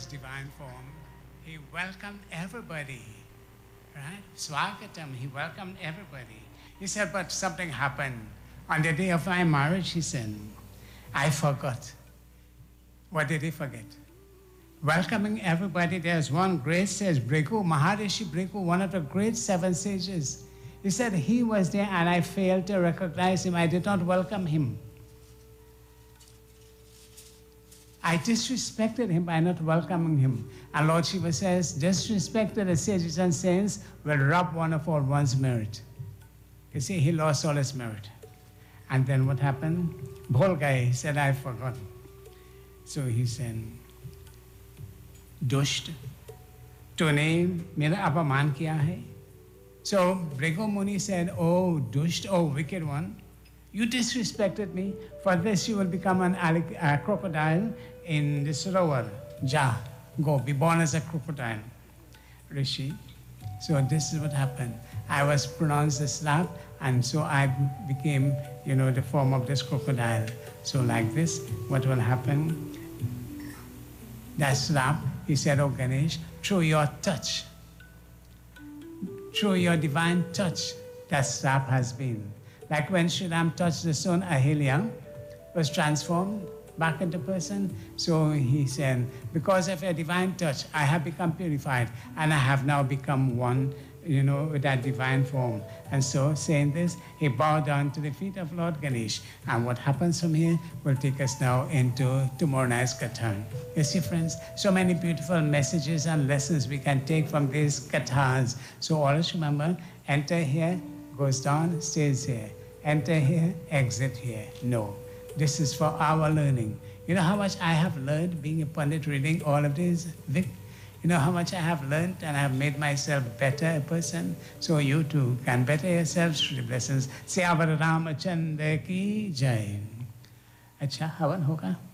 his divine form, he welcomed everybody, right? Swagatam, he welcomed everybody. He said, but something happened. On the day of my marriage, he said, I forgot. What did he forget? Welcoming everybody, there's one great sage, Bhrigu, Maharishi Bhrigu, one of the great 7 sages. He said he was there and I failed to recognize him. I did not welcome him. I disrespected him by not welcoming him. And Lord Shiva says, disrespect to the sages and saints will rob one of all one's merit. You see, he lost all his merit. And then what happened? Bholgai said, I forgot. So he said, Dusht, tune mera apaman kiya hai? So Bhrigu Muni said, oh, Dusht, oh, wicked one, you disrespected me. For this you will become a crocodile in the Sarovar. Ja, go, be born as a crocodile. Rishi. So this is what happened. I was pronounced a slap, and so I became, the form of this crocodile. So like this, what will happen? That slap, he said, oh Ganesh, through your touch, through your divine touch, that slap has been. Like when Sri Ram touched the stone, Ahilya was transformed back into person. So he said, because of your divine touch, I have become purified, and I have now become one, with that divine form. And so, saying this, he bowed down to the feet of Lord Ganesh. And what happens from here will take us now into tomorrow night's Katha. You see, friends, so many beautiful messages and lessons we can take from these Kathas. So always remember, enter here, goes down, stays here. Enter here, exit here. No, this is for our learning. You know how much I have learned being a Pandit, reading all of these, Vic? You know how much I have learned, and I have made myself better a person. So you too can better yourselves through the blessings. Syavar Ramachandra ki jai. Acha, havan hoga?